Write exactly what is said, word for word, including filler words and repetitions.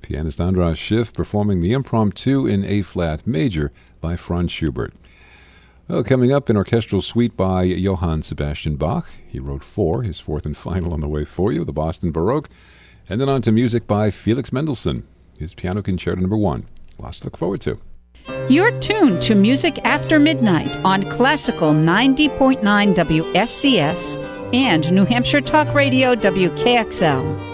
Pianist Andras Schiff performing the Impromptu in A-flat major by Franz Schubert. Well, coming up, an orchestral suite by Johann Sebastian Bach. He wrote four, his fourth and final on the way for you, the Boston Baroque. And then on to music by Felix Mendelssohn, his Piano Concerto number one. Lots to look forward to. You're tuned to Music After Midnight on Classical ninety point nine W S C S and New Hampshire Talk Radio W K X L.